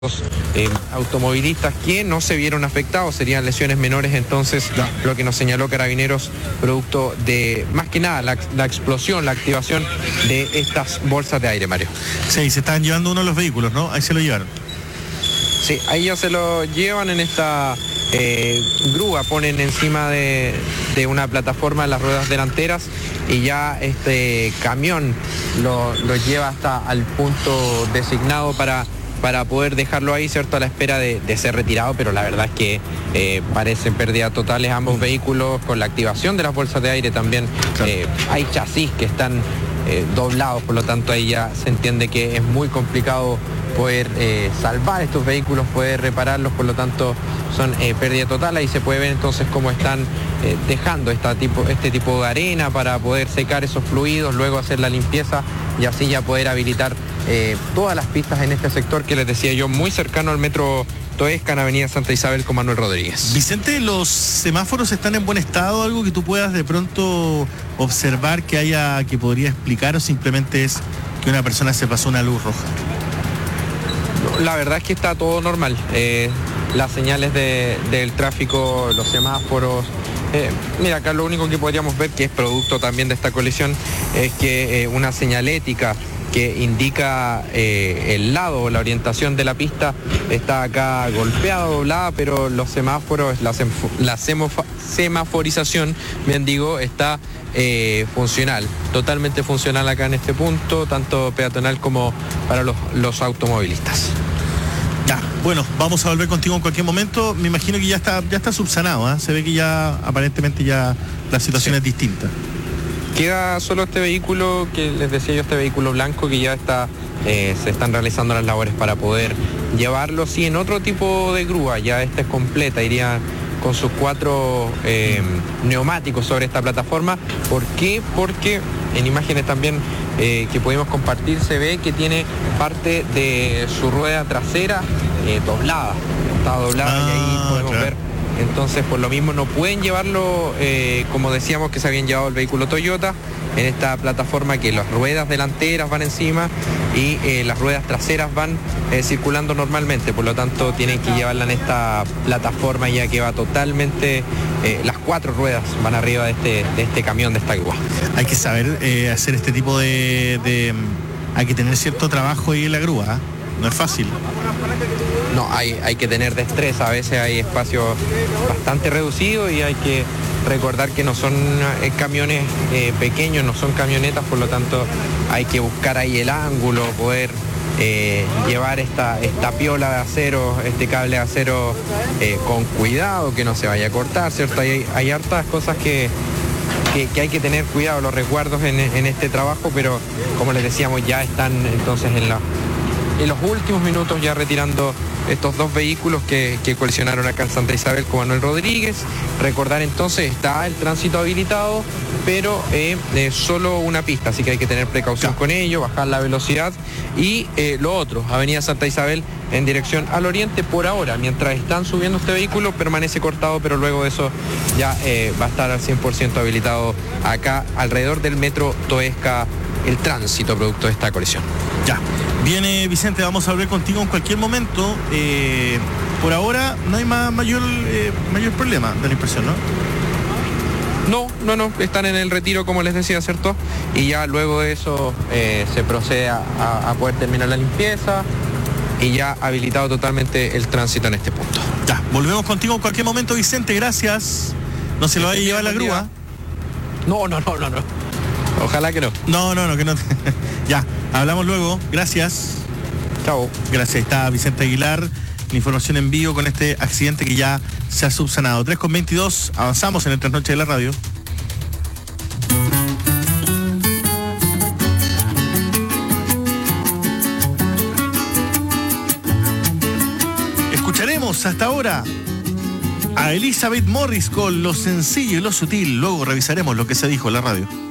automovilistas que no se vieron afectados, serían lesiones menores, entonces lo que nos señaló Carabineros, producto de, más que nada, la explosión, la activación de estas bolsas de aire, Mario. Sí, se estaban llevando uno de los vehículos, ¿no? Ahí se lo llevaron. Sí, ahí ya se lo llevan en esta grúa, ponen encima de una plataforma las ruedas delanteras y ya este camión lo lleva hasta al punto designado para poder dejarlo ahí, ¿cierto?, a la espera de ser retirado, pero la verdad es que parecen pérdidas totales ambos vehículos. Con la activación de las bolsas de aire también hay chasis que están doblados, por lo tanto ahí ya se entiende que es muy complicado poder salvar estos vehículos, poder repararlos, por lo tanto son pérdida total. Ahí se puede ver entonces cómo están dejando este tipo de arena para poder secar esos fluidos, luego hacer la limpieza y así ya poder habilitar todas las pistas en este sector que les decía yo, muy cercano al metro Toesca, en Avenida Santa Isabel con Manuel Rodríguez. Vicente, ¿los semáforos están en buen estado? ¿Algo que tú puedas de pronto observar que podría explicar, o simplemente es que una persona se pasó una luz roja? La verdad es que está todo normal. Las señales del tráfico, los semáforos. Mira, acá lo único que podríamos ver, que es producto también de esta colisión, es que una señalética que indica el lado o la orientación de la pista está acá golpeada, doblada, pero los semáforos, la semaforización, bien digo, está funcional, totalmente funcional acá en este punto, tanto peatonal como para los automovilistas. Ya, bueno, vamos a volver contigo en cualquier momento. Me imagino que ya está subsanado, ¿eh? Se ve que ya aparentemente ya la situación es distinta. Queda solo este vehículo que les decía yo, este vehículo blanco que ya está, se están realizando las labores para poder llevarlo. Sí, en otro tipo de grúa, ya esta es completa, iría con sus 4 neumáticos sobre esta plataforma. ¿Por qué? Porque en imágenes también que pudimos compartir se ve que tiene parte de su rueda trasera doblada. Está doblada y ahí podemos ver. Entonces, por lo mismo no pueden llevarlo, como decíamos que se habían llevado el vehículo Toyota, en esta plataforma que las ruedas delanteras van encima y las ruedas traseras van circulando normalmente, por lo tanto tienen que llevarla en esta plataforma ya que va totalmente, las 4 ruedas van arriba de este camión, de esta grúa. Hay que saber hacer este tipo hay que tener cierto trabajo ahí en la grúa, ¿eh? No es fácil. No, hay que tener destreza, a veces hay espacios bastante reducidos y hay que recordar que no son camiones pequeños, no son camionetas, por lo tanto hay que buscar ahí el ángulo, poder llevar esta piola de acero, este cable de acero con cuidado, que no se vaya a cortar, ¿cierto? Hay hartas cosas que hay que tener cuidado, los resguardos en este trabajo, pero como les decíamos, ya están entonces en los últimos minutos ya retirando estos 2 vehículos que colisionaron acá en Santa Isabel con Manuel Rodríguez. Recordar entonces, está el tránsito habilitado, pero solo una pista, así que hay que tener precaución con ello, bajar la velocidad. Y lo otro, Avenida Santa Isabel en dirección al oriente, por ahora, mientras están subiendo este vehículo, permanece cortado, pero luego de eso ya va a estar al 100% habilitado acá alrededor del metro Toesca, el tránsito producto de esta colisión. Ya. Viene Vicente, vamos a hablar contigo en cualquier momento. Por ahora no hay mayor problema, de la impresión, ¿no? No, están en el retiro, como les decía, ¿cierto? Y ya luego de eso se procede a poder terminar la limpieza y ya habilitado totalmente el tránsito en este punto. Ya, volvemos contigo en cualquier momento, Vicente, gracias. ¿No se lo vaya a llevar la grúa? No. Ojalá que no. No, que no. Ya, hablamos luego. Gracias. Chao. Gracias. Está Vicente Aguilar. La información en vivo con este accidente que ya se ha subsanado. 3:22. Avanzamos en el Trasnoche de la Radio. Escucharemos hasta ahora a Elizabeth Morris con lo sencillo y lo sutil. Luego revisaremos lo que se dijo en la radio.